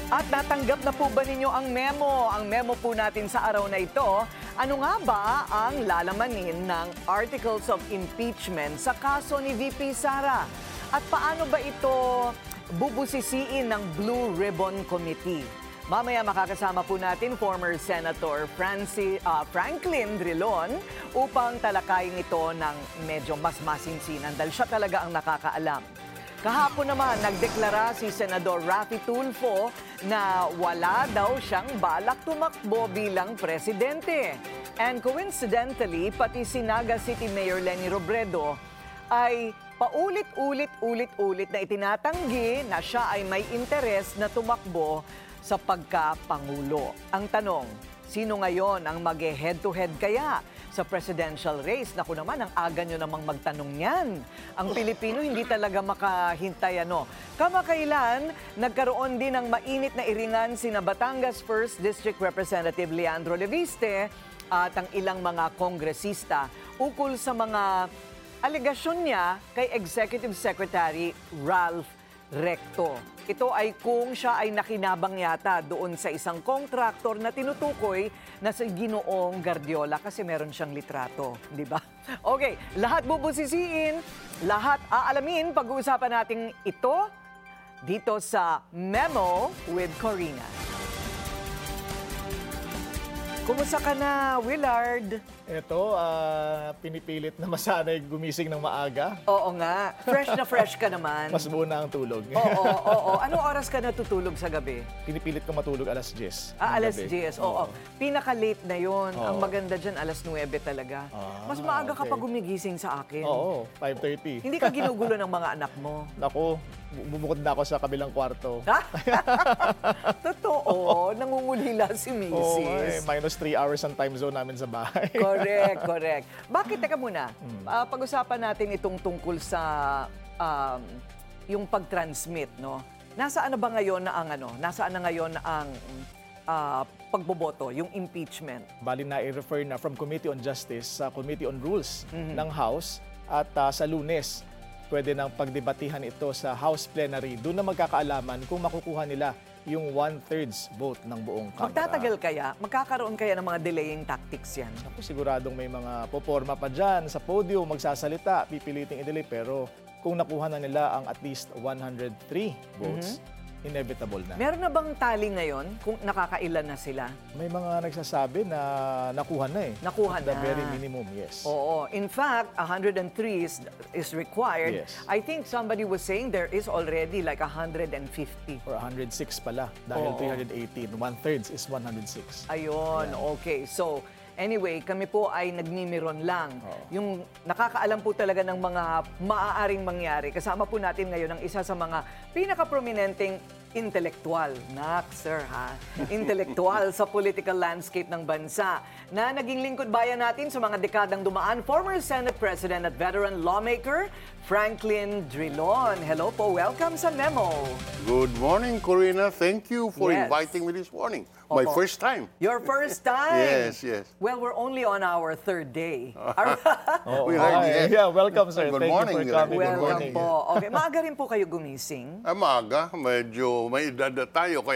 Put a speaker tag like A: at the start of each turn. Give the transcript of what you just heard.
A: At natanggap na po ba ninyo ang memo? Ang memo po natin sa araw na ito, ano nga ba ang lalamanin ng Articles of Impeachment sa kaso ni VP Sara? At paano ba ito bubusisiin ng Blue Ribbon Committee? Mamaya makakasama po natin former Senator Franklin Drilon upang talakayin ito ng medyo mas masinsinan dahil siya talaga ang nakakaalam. Kahapon naman, nagdeklara si Senador Raffy Tulfo na wala daw siyang balak tumakbo bilang presidente. And coincidentally, pati si Naga City Mayor Leni Robredo ay paulit-ulit na itinatanggi na siya ay may interes na tumakbo sa pagka-pangulo. Ang tanong, sino ngayon ang mag-head-to-head kaya sa presidential race? Naku naman, ang aga nyo namang magtanong yan. Ang Pilipino hindi talaga makahintay ano. Kamakailan, nagkaroon din ng mainit na iringan sina Batangas 1st District Representative Leandro Leviste at ang ilang mga kongresista ukol sa mga alegasyon niya kay Executive Secretary Ralph Recto. Ito ay kung siya ay nakinabang yata doon sa isang kontraktor na tinutukoy na si Ginoong Guardiola kasi meron siyang litrato, di ba? Okay, lahat bubusisiin, lahat aalamin, pag-uusapan natin ito dito sa Memo with Corina. Kumusta ka na, Willard?
B: Ito, pinipilit na masanay gumising ng maaga.
A: Oo nga. Fresh ka naman.
B: Mas buo na ang tulog.
A: Oo. Anong oras ka natutulog sa gabi?
B: Pinipilit ko matulog alas 10.
A: Alas 10. Oo. Pinaka-late na yon. Ang
B: Oo.
A: maganda dyan, alas 9 talaga. Mas maaga ka
B: okay.
A: pa gumigising sa akin.
B: Oo, 5:30.
A: Hindi ka ginugulo ng mga anak mo.
B: Naku, bumukod na ako sa kabilang kwarto.
A: Totoo. Nangungulila si
B: Oo,
A: Mrs.
B: minus 3 hours ang time zone namin sa bahay.
A: Correct. Bakit? Teka muna. Pag-usapan natin itong tungkol sa yung pag-transmit, no? Nasaan na ba ngayon na ang Nasaan na ngayon ang pagboboto, yung impeachment?
B: Bali na i-refer na from Committee on Justice sa Committee on Rules ng House at sa Lunes pwede nang pagdebatihan ito sa House Plenary. Doon na magkakaalaman kung makukuha nila yung 1/3 vote ng buong Kamara.
A: Magtatagal kaya? Magkakaroon kaya ng mga delaying tactics yan?
B: Ako siguradong may mga poporma pa dyan sa podium, magsasalita, pipiliting i-delay. Pero kung nakuha na nila ang at least 103 votes, inevitable na.
A: Meron na bang tally ngayon kung nakakailan na sila?
B: May mga nagsasabi na nakuha na eh.
A: Nakuha
B: At the
A: na.
B: very minimum, yes.
A: Oo. In fact, 103 is required.
B: Yes.
A: I think somebody was saying there is already like 150.
B: Or 106 pala, dahil
A: Oo.
B: 318. 1/3 is 106.
A: Ayun, okay. So, anyway, kami po ay nagmimiron lang. Yung nakakaalam po talaga ng mga maaaring mangyari. Kasama po natin ngayon ang isa sa mga pinaka-prominenteng intelektual, sir ha? Intelektual sa political landscape ng bansa na naging lingkod bayan natin sa mga dekadang dumaan, former Senate President at veteran lawmaker, Franklin Drilon. Hello po, welcome sa Memo.
C: Good morning, Corina. Thank you for
A: Yes.
C: inviting me this morning. My
A: Opo.
C: first time.
A: Your first time?
C: Yes.
A: Well, we're only on our third day.
B: Oh,
C: We heard
B: hi.
C: yes.
B: Yeah, welcome sir.
C: Good
B: Thank
C: morning,
B: you for coming.
C: Good
A: Welcome
C: morning.
A: po. Okay, maaga rin po kayo gumising.
C: Maaga, medyo may edad na tayo. Kaya